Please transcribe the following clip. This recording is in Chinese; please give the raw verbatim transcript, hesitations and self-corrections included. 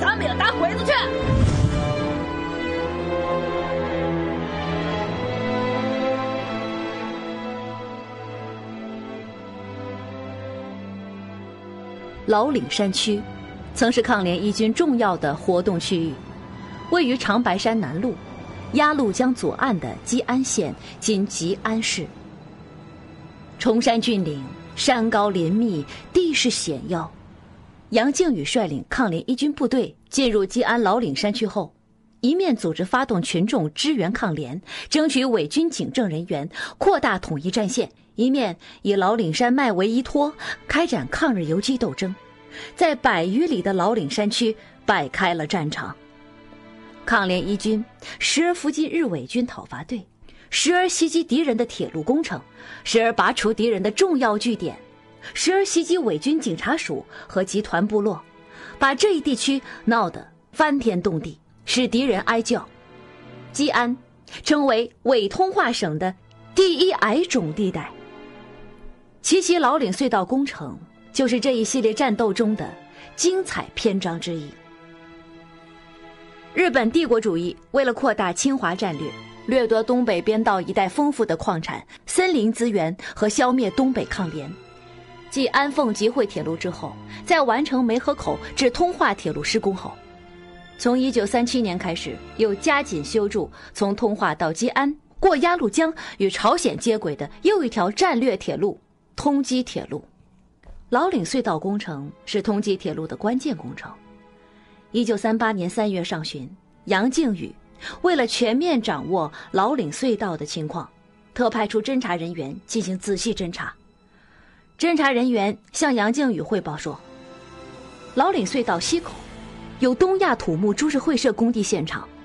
咱们也打鬼子去！ 老岭山区曾是抗联一军重要的活动区域，位于长白山南麓、鸭绿江左岸的吉安县今吉安市。崇山峻岭，山高林密，地势险要。杨靖宇率领抗联一军部队进入吉安老岭山区后，一面组织发动群众支援抗联，争取伪军警政人员，扩大统一战线，一面以老岭山脉为依托，开展抗日游击斗争，在百余里的老岭山区摆开了战场。抗联一军时而伏击日伪军讨伐队，时而袭击敌人的铁路工程，时而拔除敌人的重要据点，时而袭击伪军警察署和集团部落，把这一地区闹得翻天动地，使敌人哀叫。吉安成为伪通化省的第一矮种地带。七七老岭隧道工程就是这一系列战斗中的精彩篇章之一。日本帝国主义为了扩大侵华战略，掠夺东北边道一带丰富的矿产、森林资源和消灭东北抗联。继安凤集会铁路之后，在完成梅河口至通化铁路施工后，从一九三七年开始，又加紧修筑从通化到吉安过鸭绿江与朝鲜接轨的又一条战略铁路通缉铁路。老岭隧道工程是通缉铁路的关键工程。一九三八年三月上旬，杨靖宇为了全面掌握老岭隧道的情况，特派出侦查人员进行仔细侦查。侦查人员向杨靖宇汇报说，老岭隧道西口有东亚土木株式会社工地现场，